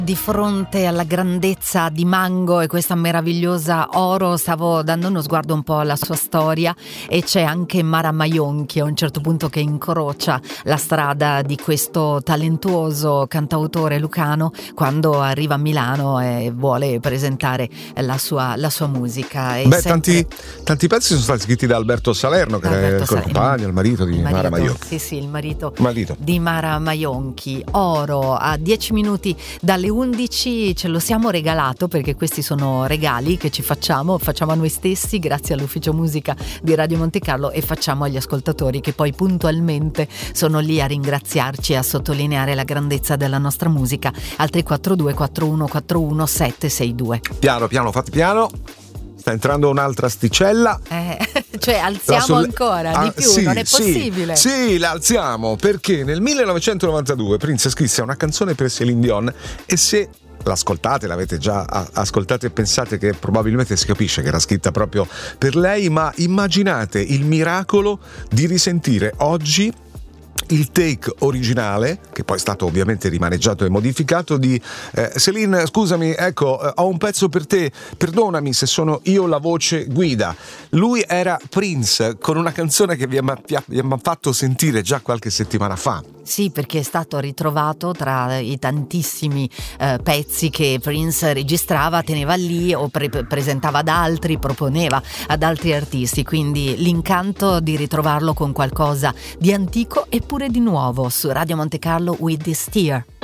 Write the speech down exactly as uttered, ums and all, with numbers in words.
Di fronte alla grandezza di Mango e questa meravigliosa Oro stavo dando uno sguardo un po' alla sua storia, e c'è anche Mara Maionchi a un certo punto che incrocia la strada di questo talentuoso cantautore lucano quando arriva a Milano e vuole presentare la sua, la sua musica. E Beh, sempre... tanti, tanti pezzi sono stati scritti da Alberto Salerno, che Alberto è il Salerno. compagno, il marito di Il marito, Mara Maionchi. Sì, sì, il marito, marito di Mara Maionchi. Oro a dieci minuti dalle undici, ce lo siamo regalato perché questi sono regali che ci facciamo, facciamo a noi stessi grazie all'ufficio musica di Radio Monte Carlo e facciamo agli ascoltatori che poi puntualmente sono lì a ringraziarci e a sottolineare la grandezza della nostra musica. Altri quattro due quattro uno quattro uno sette sei due. Piano, piano, fatti piano. Sta entrando un'altra asticella. Eh, cioè alziamo solle- ancora ah, di più, sì, non è sì, possibile. Sì, la alziamo perché nel millenovecentonovantadue Prince scrisse una canzone per Céline Dion, e se l'ascoltate, l'avete già ascoltata e pensate che probabilmente si capisce che era scritta proprio per lei, ma immaginate il miracolo di risentire oggi il take originale, che poi è stato ovviamente rimaneggiato e modificato, di eh, Céline, scusami, ecco, eh, ho un pezzo per te, perdonami se sono io la voce guida. Lui era Prince con una canzone che vi abbiamo fatto sentire già qualche settimana fa. Sì, perché è stato ritrovato tra i tantissimi eh, pezzi che Prince registrava, teneva lì o pre- presentava ad altri, proponeva ad altri artisti, quindi l'incanto di ritrovarlo con qualcosa di antico eppure di nuovo su Radio Monte Carlo with this tear.